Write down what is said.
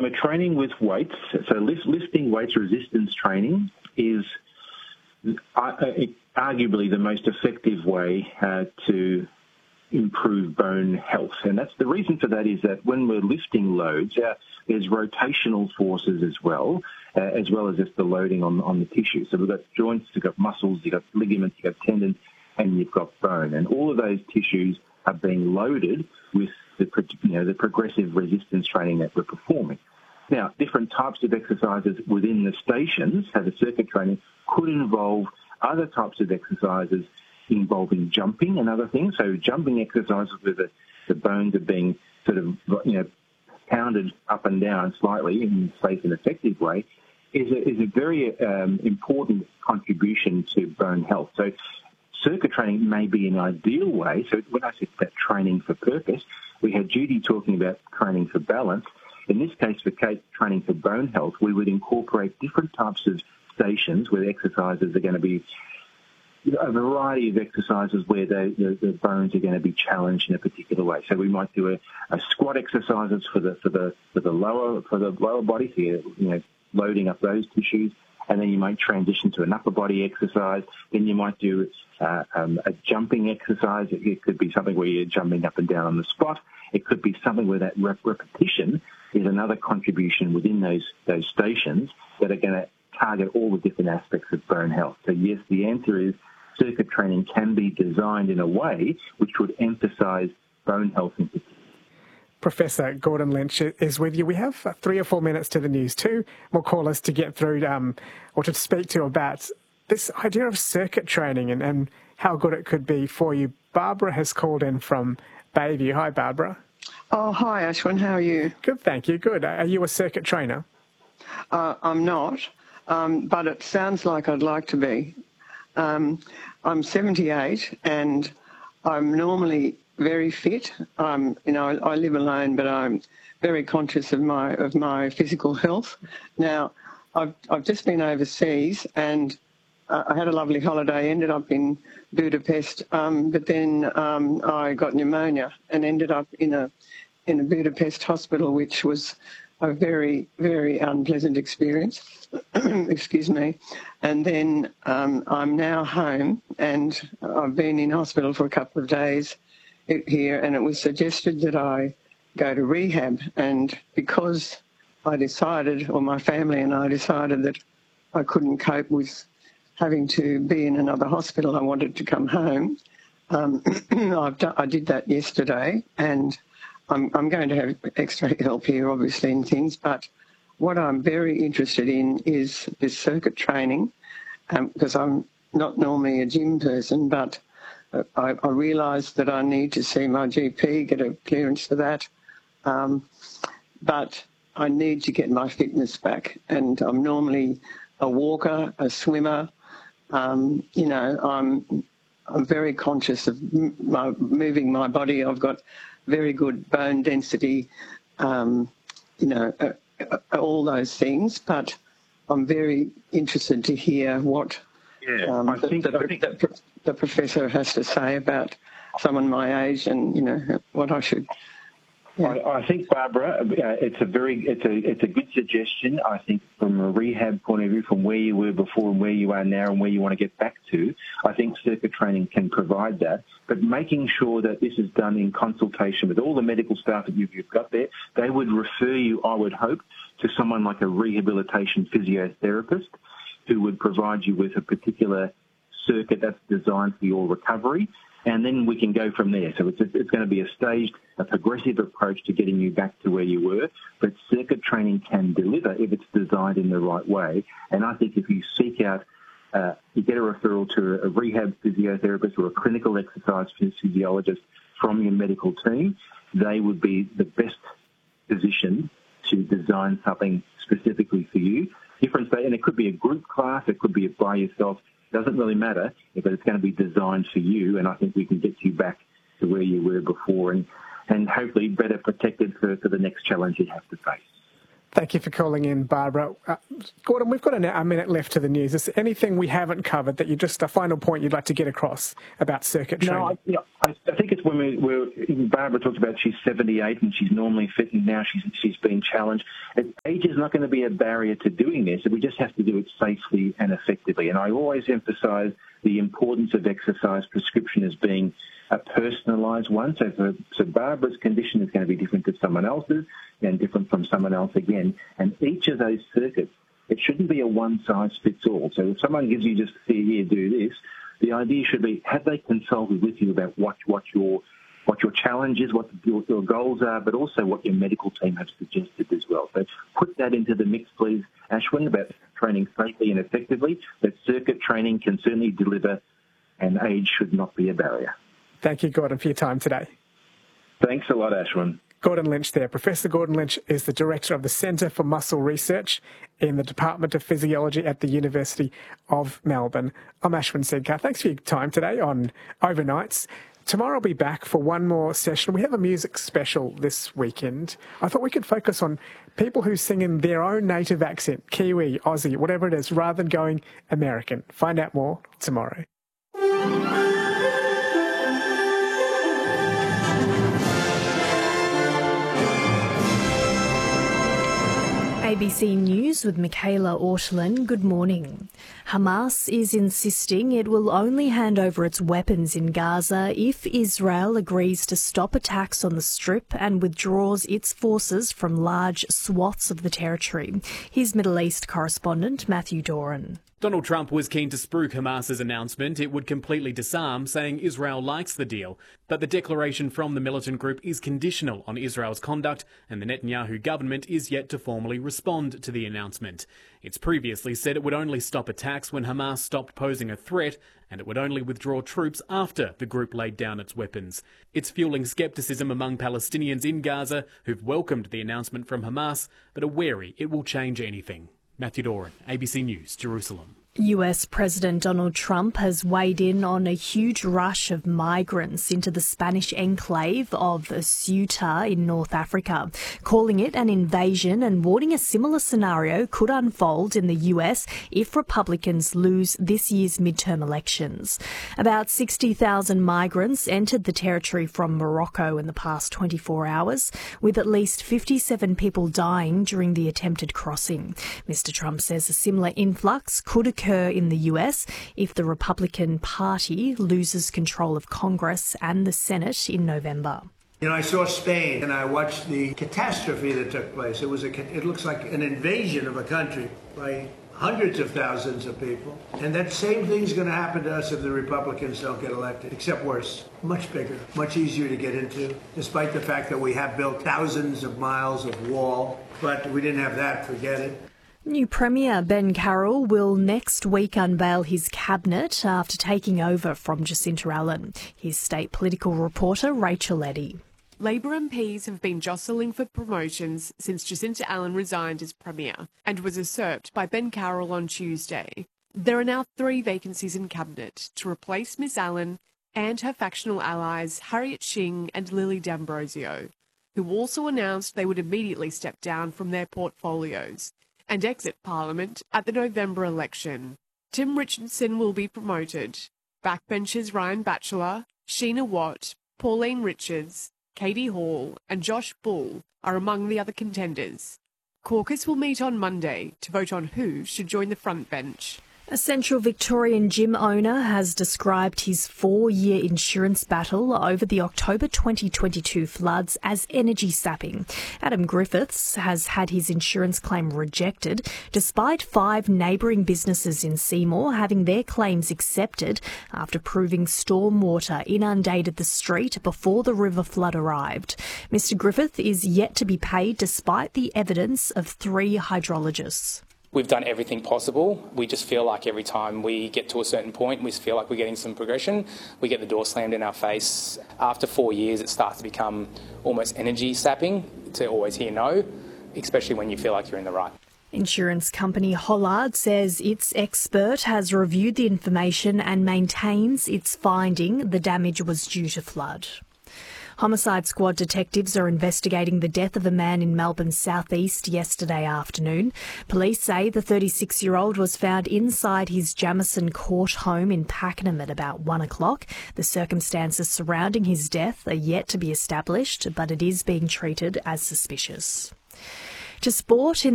we're training with weights, so lifting weights resistance training is arguably the most effective way to improve bone health. And that's the reason for that is that when we're lifting loads, there's rotational forces as well as just the loading on the tissue. So we've got joints, you've got muscles, you've got ligaments, you've got tendons, and you've got bone. And all of those tissues are being loaded with the progressive resistance training that we're performing. Now, different types of exercises within the stations, so the circuit training, could involve other types of exercises involving jumping and other things. So jumping exercises where the bones are being sort of, pounded up and down slightly in a safe and effective way is a very important contribution to bone health. So circuit training may be an ideal way. So when I said that training for purpose, we had Judy talking about training for balance. In this case, for training for bone health, we would incorporate different types of stations where the exercises are going to be a variety of exercises where the bones are going to be challenged in a particular way. So we might do a squat exercises for the lower body, so you're loading up those tissues, and then you might transition to an upper body exercise. Then you might do a jumping exercise. It could be something where you're jumping up and down on the spot. It could be something where that repetition is another contribution within those stations that are going to target all the different aspects of bone health. So yes, the answer is circuit training can be designed in a way which would emphasise bone health in particular. Professor Gordon Lynch is with you. We have 3 or 4 minutes to the news. 2 more callers to get through or to speak to about this idea of circuit training and how good it could be for you. Barbara has called in from Bayview. Hi, Barbara. Oh, hi, Ashwin. How are you? Good, thank you. Good. Are you a circuit trainer? I'm not, but it sounds like I'd like to be. I'm 78 and I'm normally very fit. I live alone, but I'm very conscious of my physical health. Now, I've just been overseas and I had a lovely holiday, ended up in Budapest, but then I got pneumonia and ended up in a Budapest hospital, which was a very, very unpleasant experience. Excuse me. And then I'm now home and I've been in hospital for a couple of days here, and it was suggested that I go to rehab. And because I decided, or my family and I decided that I couldn't cope with having to be in another hospital, I wanted to come home. I did that yesterday, and I'm going to have extra help here, obviously, in things, but what I'm very interested in is this circuit training, because I'm not normally a gym person, but I realised that I need to see my GP, get a clearance for that, but I need to get my fitness back, and I'm normally a walker, a swimmer. I'm very conscious of moving my body. I've got very good bone density, all those things, but I'm very interested to hear what the professor has to say about someone my age and, what I should... Yeah. I think, Barbara, it's a good suggestion. I think from a rehab point of view, from where you were before and where you are now and where you want to get back to, I think circuit training can provide that. But making sure that this is done in consultation with all the medical staff that you've got there, they would refer you, I would hope, to someone like a rehabilitation physiotherapist who would provide you with a particular circuit that's designed for your recovery. And then we can go from there. So it's going to be a staged, a progressive approach to getting you back to where you were. But circuit training can deliver if it's designed in the right way. And I think if you seek out, you get a referral to a rehab physiotherapist or a clinical exercise physiologist from your medical team, they would be the best position to design something specifically for you. And it could be a group class, it could be by yourself. Doesn't really matter, but it's going to be designed for you, and I think we can get you back to where you were before and hopefully better protected for the next challenge you have to face. Thank you for calling in, Barbara. Gordon, we've got a minute left to the news. Is there anything we haven't covered that a final point you'd like to get across about circuit training? No, I think it's when Barbara talked about she's 78 and she's normally fit and now she's been challenged. Age is not going to be a barrier to doing this. We just have to do it safely and effectively. And I always emphasise the importance of exercise prescription as being a personalised one. So Barbara's condition is going to be different to someone else's and different from someone else again. And each of those circuits, it shouldn't be a one-size-fits-all. So if someone gives you just, here, do this, the idea should be, have they consulted with you about what your challenge is, what your goals are, but also what your medical team have suggested as well. So put that into the mix, please, Ashwin, about training safely and effectively. That circuit training can certainly deliver, and age should not be a barrier. Thank you, Gordon, for your time today. Thanks a lot, Ashwin. Gordon Lynch there. Professor Gordon Lynch is the Director of the Centre for Muscle Research in the Department of Physiology at the University of Melbourne. I'm Ashwin Sedkar. Thanks for your time today on Overnights. Tomorrow I'll be back for one more session. We have a music special this weekend. I thought we could focus on people who sing in their own native accent, Kiwi, Aussie, whatever it is, rather than going American. Find out more tomorrow. ABC News with Michaela Ortolin. Good morning. Hamas is insisting it will only hand over its weapons in Gaza if Israel agrees to stop attacks on the Strip and withdraws its forces from large swaths of the territory. Here's Middle East correspondent Matthew Doran. Donald Trump was keen to spruik Hamas's announcement it would completely disarm, saying Israel likes the deal. But the declaration from the militant group is conditional on Israel's conduct, and the Netanyahu government is yet to formally respond to the announcement. It's previously said it would only stop attacks when Hamas stopped posing a threat, and it would only withdraw troops after the group laid down its weapons. It's fueling scepticism among Palestinians in Gaza who've welcomed the announcement from Hamas, but are wary it will change anything. Matthew Doran, ABC News, Jerusalem. US President Donald Trump has weighed in on a huge rush of migrants into the Spanish enclave of Ceuta in North Africa, calling it an invasion and warning a similar scenario could unfold in the US if Republicans lose this year's midterm elections. About 60,000 migrants entered the territory from Morocco in the past 24 hours, with at least 57 people dying during the attempted crossing. Mr. Trump says a similar influx could occur in the US if the Republican Party loses control of Congress and the Senate in November. You know, I saw Spain and I watched the catastrophe that took place. It looks like an invasion of a country by hundreds of thousands of people. And that same thing's going to happen to us if the Republicans don't get elected, except worse, much bigger, much easier to get into, despite the fact that we have built thousands of miles of wall. But we didn't have that, forget it. New Premier Ben Carroll will next week unveil his cabinet after taking over from Jacinta Allen. Here's state political reporter Rachel Eddy. Labor MPs have been jostling for promotions since Jacinta Allen resigned as Premier and was usurped by Ben Carroll on Tuesday. There are now 3 vacancies in cabinet to replace Ms Allen and her factional allies Harriet Shing and Lily D'Ambrosio, who also announced they would immediately step down from their portfolios and exit Parliament at the November election. Tim Richardson will be promoted. Backbenchers Ryan Batchelor, Sheena Watt, Pauline Richards, Katie Hall and Josh Bull are among the other contenders. Caucus will meet on Monday to vote on who should join the front bench. A Central Victorian gym owner has described his 4-year insurance battle over the October 2022 floods as energy sapping. Adam Griffiths has had his insurance claim rejected, despite 5 neighbouring businesses in Seymour having their claims accepted after proving storm water inundated the street before the river flood arrived. Mr Griffith is yet to be paid despite the evidence of 3 hydrologists. We've done everything possible. We just feel like every time we get to a certain point, we feel like we're getting some progression. We get the door slammed in our face. After 4 years, it starts to become almost energy sapping to always hear no, especially when you feel like you're in the right. Insurance company Hollard says its expert has reviewed the information and maintains its finding the damage was due to flood. Homicide Squad detectives are investigating the death of a man in Melbourne's southeast yesterday afternoon. Police say the 36-year-old was found inside his Jamison Court home in Pakenham at about 1 o'clock. The circumstances surrounding his death are yet to be established, but it is being treated as suspicious. To sport, in